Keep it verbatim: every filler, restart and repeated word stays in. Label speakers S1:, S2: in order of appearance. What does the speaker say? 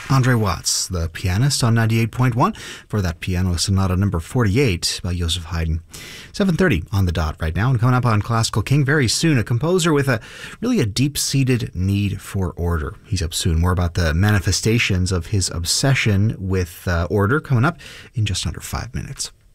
S1: Andre Watts, the pianist, on ninety-eight point one for that Piano Sonata number forty-eight by Joseph Haydn. seven thirty on the dot right now, and coming up on Classical King very soon, a composer with a really a deep-seated need for order. He's up soon. More about the manifestations of his obsession with uh, order coming up in just under five minutes.